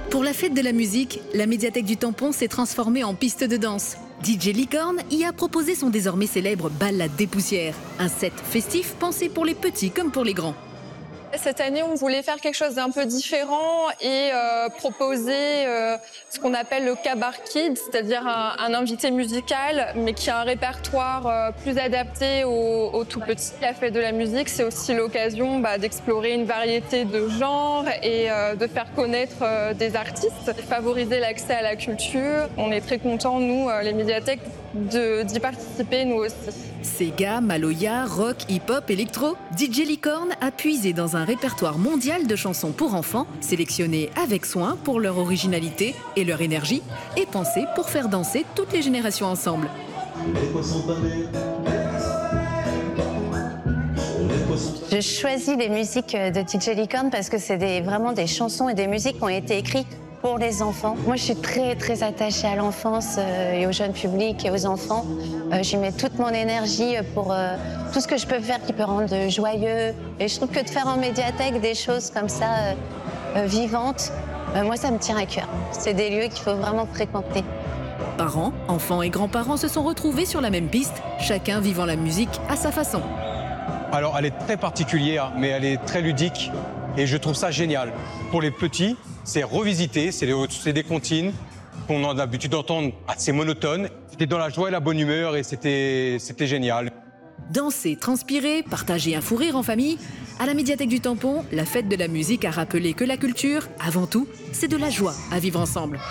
Pour la fête de la musique, la médiathèque du Tampon s'est transformée en piste de danse. DJ Licorne y a proposé son désormais célèbre Ballade des poussières, un set festif pensé pour les petits comme pour les grands. Cette année, on voulait faire quelque chose d'un peu différent et proposer ce qu'on appelle le Kabar Kid, c'est-à-dire un invité musical, mais qui a un répertoire plus adapté aux tout petits. La fête de la musique, c'est aussi l'occasion d'explorer une variété de genres et de faire connaître des artistes, favoriser l'accès à la culture. On est très contents, nous, les médiathèques, d'y participer, nous aussi. Sega, Maloya, rock, hip-hop, électro, DJ Licorne a puisé dans un répertoire mondial de chansons pour enfants, sélectionnées avec soin pour leur originalité et leur énergie, et pensées pour faire danser toutes les générations ensemble. Je choisis les musiques de DJ Licorne parce que c'est vraiment des chansons et des musiques qui ont été écrites pour les enfants. Moi, je suis très attachée à l'enfance et au jeune public et aux enfants. J'y mets toute mon énergie pour tout ce que je peux faire qui peut rendre joyeux. Et je trouve que de faire en médiathèque des choses comme ça, vivantes, moi, ça me tient à cœur. C'est des lieux qu'il faut vraiment fréquenter. Parents, enfants et grands-parents se sont retrouvés sur la même piste, chacun vivant la musique à sa façon. Alors, elle est très particulière, mais elle est très ludique. Et je trouve ça génial. Pour les petits, c'est revisité, c'est des comptines qu'on a l'habitude d'entendre assez monotones. C'était dans la joie et la bonne humeur et c'était génial. Danser, transpirer, partager un fou rire en famille. À la médiathèque du Tampon, la fête de la musique a rappelé que la culture, avant tout, c'est de la joie à vivre ensemble.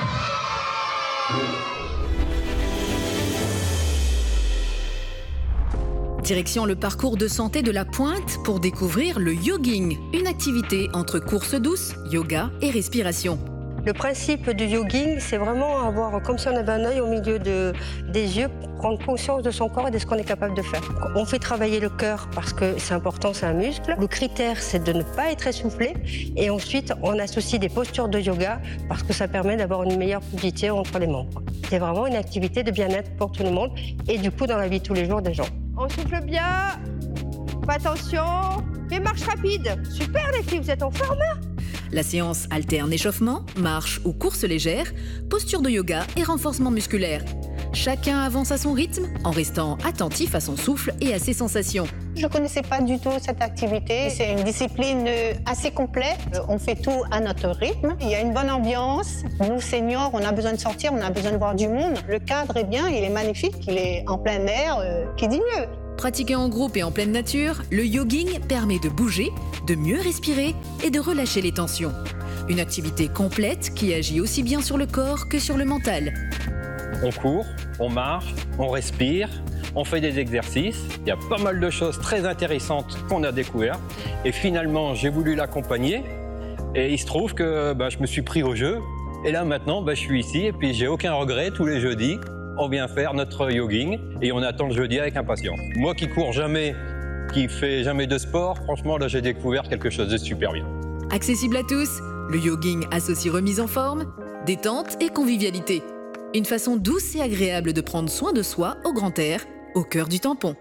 Direction le parcours de santé de la Pointe pour découvrir le yogging, une activité entre course douce, yoga et respiration. Le principe du yogging, c'est vraiment avoir comme si on avait un œil au milieu des yeux pour prendre conscience de son corps et de ce qu'on est capable de faire. On fait travailler le cœur parce que c'est important, c'est un muscle. Le critère, c'est de ne pas être essoufflé. Et ensuite, on associe des postures de yoga parce que ça permet d'avoir une meilleure fluidité entre les membres. C'est vraiment une activité de bien-être pour tout le monde et du coup dans la vie de tous les jours des gens. On souffle bien, fais attention, et marche rapide. Super les filles, vous êtes en forme. La séance alterne échauffement, marche ou course légère, posture de yoga et renforcement musculaire. Chacun avance à son rythme en restant attentif à son souffle et à ses sensations. Je ne connaissais pas du tout cette activité. C'est une discipline assez complète. On fait tout à notre rythme. Il y a une bonne ambiance. Nous, seniors, on a besoin de sortir, on a besoin de voir du monde. Le cadre est bien, il est magnifique, il est en plein air. Qui dit mieux ? Pratiqué en groupe et en pleine nature, le yogging permet de bouger, de mieux respirer et de relâcher les tensions. Une activité complète qui agit aussi bien sur le corps que sur le mental. On court, on marche, on respire, on fait des exercices. Il y a pas mal de choses très intéressantes qu'on a découvertes. Et finalement, j'ai voulu l'accompagner. Et il se trouve que je me suis pris au jeu. Et là, maintenant, je suis ici et puis j'ai aucun regret. Tous les jeudis, on vient faire notre yogging et on attend le jeudi avec impatience. Moi qui cours jamais, qui fais jamais de sport, franchement, là, j'ai découvert quelque chose de super bien. Accessible à tous, le yogging associe remise en forme, détente et convivialité. Une façon douce et agréable de prendre soin de soi au grand air, au cœur du Tampon.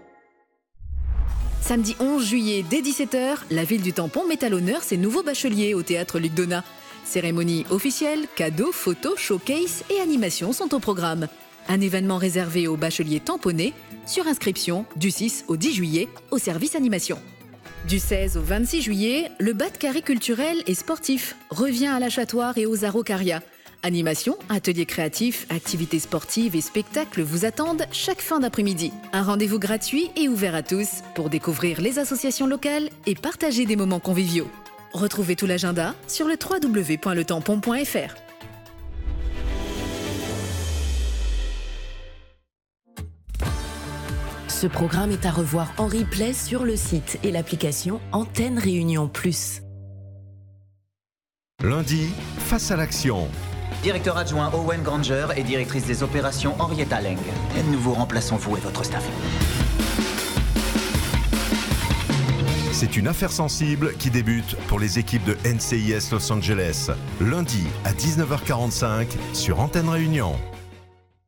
Samedi 11 juillet, dès 17h, la ville du Tampon met à l'honneur ses nouveaux bacheliers au théâtre Luc Donat. Cérémonie officielle, cadeaux, photos, showcase et animations sont au programme. Un événement réservé aux bacheliers tamponnais, sur inscription du 6 au 10 juillet au service animation. Du 16 au 26 juillet, le Bas de Carré culturel et sportif revient à l'Achatoire et aux Araucarias. Animation, ateliers créatifs, activités sportives et spectacles vous attendent chaque fin d'après-midi. Un rendez-vous gratuit et ouvert à tous pour découvrir les associations locales et partager des moments conviviaux. Retrouvez tout l'agenda sur le www.letampon.fr. Ce programme est à revoir en replay sur le site et l'application Antenne Réunion Plus. Lundi, face à l'action. Directeur adjoint Owen Granger et directrice des opérations Henrietta Leng. Nous vous remplaçons, vous et votre staff. C'est une affaire sensible qui débute pour les équipes de NCIS Los Angeles. Lundi à 19h45 sur Antenne Réunion.